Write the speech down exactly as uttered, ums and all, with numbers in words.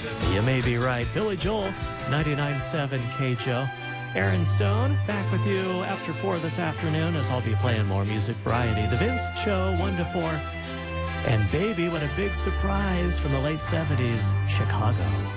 You may be right. Billy Joel, ninety-nine point seven K J O. Aaron Stone, back with you after four this afternoon as I'll be playing more music variety. The Vince Show, one to four. And baby, what a big surprise from the late seventies, Chicago.